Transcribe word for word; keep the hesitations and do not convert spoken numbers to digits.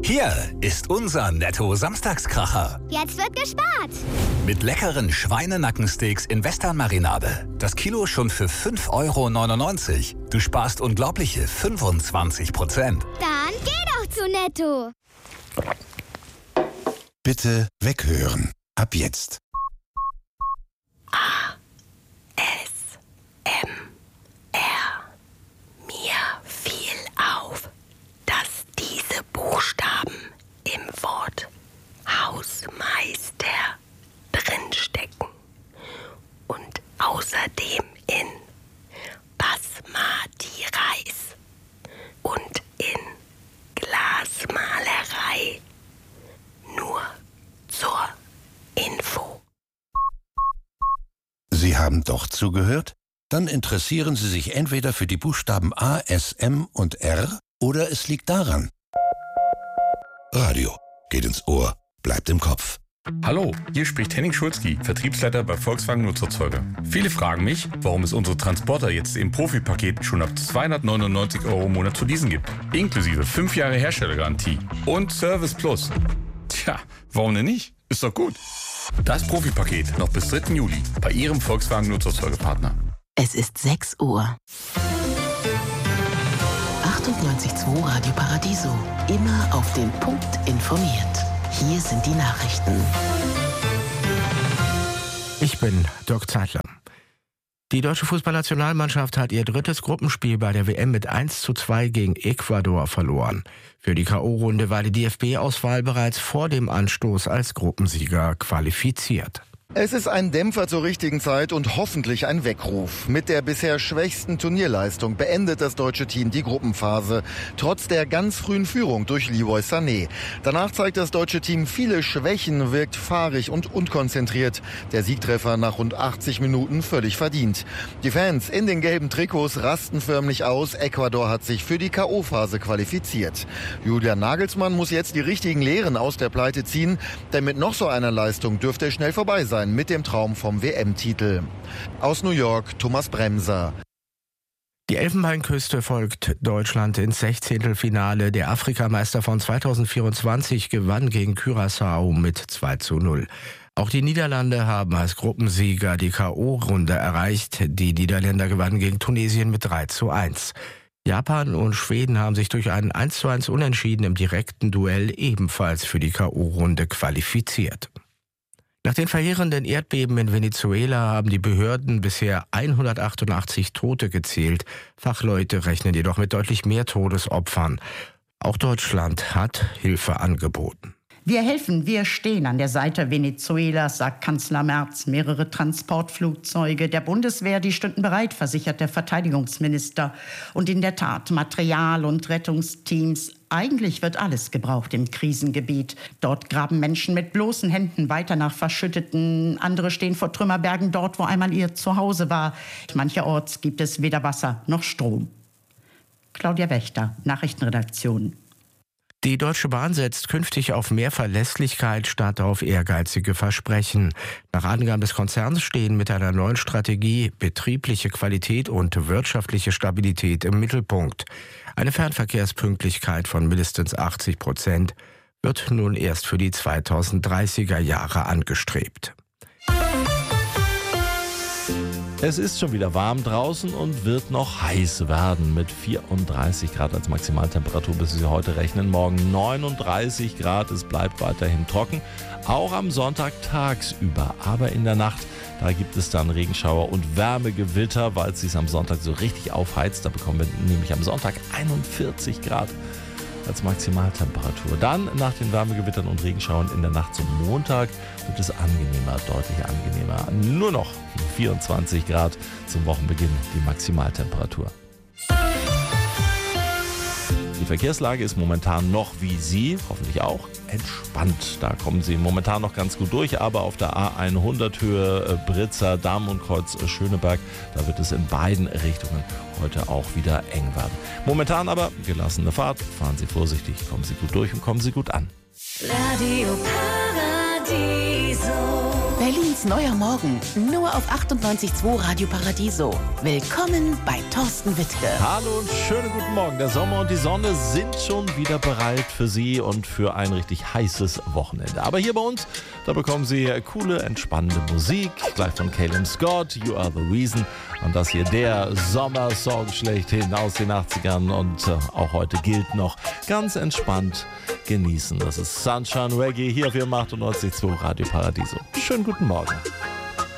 Hier ist unser Netto-Samstagskracher. Jetzt wird gespart. Mit leckeren Schweinenackensteaks in Western-Marinade. Das Kilo schon für fünf Euro neunundneunzig. Du sparst unglaubliche fünfundzwanzig Prozent. Dann geh doch zu Netto. Bitte weghören. Ab jetzt. A. S. M. R. Mir fiel auf, dass diese Buchstaben im Wort Hausmeister drinstecken und außerdem in Basmati-Reis und in Glasmalerei. Nur zur Info. Sie haben doch zugehört? Dann interessieren Sie sich entweder für die Buchstaben A, S, M und R oder es liegt daran. Radio geht ins Ohr, bleibt im Kopf. Hallo, hier spricht Henning Schulzki, Vertriebsleiter bei Volkswagen Nutzerzeuger. Viele fragen mich, warum es unsere Transporter jetzt im Profipaket schon ab zweihundertneunundneunzig Euro im Monat zu leasen gibt. Inklusive fünf Jahre Herstellergarantie und Service Plus. Tja, warum denn nicht? Ist doch gut. Das Profipaket noch bis dritten Juli bei Ihrem Volkswagen Nutzerzeugerpartner. Es ist sechs Uhr. achtundneunzig Komma zwei Radio Paradiso. Immer auf den Punkt informiert. Hier sind die Nachrichten. Ich bin Dirk Zeitler. Die deutsche Fußballnationalmannschaft hat ihr drittes Gruppenspiel bei der W M mit eins zu zwei gegen Ecuador verloren. Für die K O-Runde war die D F B-Auswahl bereits vor dem Anstoß als Gruppensieger qualifiziert. Es ist ein Dämpfer zur richtigen Zeit und hoffentlich ein Weckruf. Mit der bisher schwächsten Turnierleistung beendet das deutsche Team die Gruppenphase, trotz der ganz frühen Führung durch Leroy Sané. Danach zeigt das deutsche Team viele Schwächen, wirkt fahrig und unkonzentriert. Der Siegtreffer nach rund achtzig Minuten völlig verdient. Die Fans in den gelben Trikots rasten förmlich aus. Ecuador hat sich für die K O-Phase qualifiziert. Julian Nagelsmann muss jetzt die richtigen Lehren aus der Pleite ziehen, denn mit noch so einer Leistung dürfte es schnell vorbei sein mit dem Traum vom W M-Titel. Aus New York, Thomas Bremser. Die Elfenbeinküste folgt Deutschland ins Sechzehntelfinale. Der Afrikameister von zweitausendvierundzwanzig gewann gegen Curaçao mit zwei zu null. Auch die Niederlande haben als Gruppensieger die K O-Runde erreicht. Die Niederländer gewannen gegen Tunesien mit drei zu eins. Japan und Schweden haben sich durch einen eins zu eins Unentschieden im direkten Duell ebenfalls für die K O-Runde qualifiziert. Nach den verheerenden Erdbeben in Venezuela haben die Behörden bisher hundertachtundachtzig Tote gezählt. Fachleute rechnen jedoch mit deutlich mehr Todesopfern. Auch Deutschland hat Hilfe angeboten. Wir helfen, wir stehen an der Seite Venezuelas, sagt Kanzler Merz. Mehrere Transportflugzeuge der Bundeswehr, die stünden bereit, versichert der Verteidigungsminister. Und in der Tat, Material und Rettungsteams. Eigentlich wird alles gebraucht im Krisengebiet. Dort graben Menschen mit bloßen Händen weiter nach Verschütteten. Andere stehen vor Trümmerbergen dort, wo einmal ihr Zuhause war. Mancherorts gibt es weder Wasser noch Strom. Claudia Wächter, Nachrichtenredaktion. Die Deutsche Bahn setzt künftig auf mehr Verlässlichkeit statt auf ehrgeizige Versprechen. Nach Angaben des Konzerns stehen mit einer neuen Strategie betriebliche Qualität und wirtschaftliche Stabilität im Mittelpunkt. Eine Fernverkehrspünktlichkeit von mindestens achtzig Prozent wird nun erst für die zweitausenddreißiger Jahre angestrebt. Es ist schon wieder warm draußen und wird noch heiß werden mit vierunddreißig Grad als Maximaltemperatur, bis Sie heute rechnen. Morgen neununddreißig Grad, es bleibt weiterhin trocken, auch am Sonntag tagsüber. Aber in der Nacht, da gibt es dann Regenschauer und Wärmegewitter, weil es sich am Sonntag so richtig aufheizt. Da bekommen wir nämlich am Sonntag einundvierzig Grad als Maximaltemperatur. Dann nach den Wärmegewittern und Regenschauern in der Nacht zum Montag wird es angenehmer, deutlich angenehmer. Nur noch vierundzwanzig Grad zum Wochenbeginn die Maximaltemperatur. Die Verkehrslage ist momentan noch wie Sie, hoffentlich auch, entspannt. Da kommen Sie momentan noch ganz gut durch, aber auf der A hundert Höhe Britzer, Damm und Kreuz Schöneberg, da wird es in beiden Richtungen heute auch wieder eng werden. Momentan aber gelassene Fahrt, fahren Sie vorsichtig, kommen Sie gut durch und kommen Sie gut an. Radio Paradiso. Berlins neuer Morgen, nur auf achtundneunzig Komma zwei Radio Paradiso. Willkommen bei Thorsten Wittke. Hallo und schönen guten Morgen. Der Sommer und die Sonne sind schon wieder bereit für Sie und für ein richtig heißes Wochenende. Aber hier bei uns, da bekommen Sie coole, entspannende Musik, gleich von Caleb Scott, You Are the Reason. Und das hier der Sommersong schlechthin aus den achtzigern und äh, auch heute gilt noch ganz entspannt genießen. Das ist Sunshine Reggae hier auf Ihrem achtundneunzig Komma zwei Radio Paradiso. Schönen guten Morgen.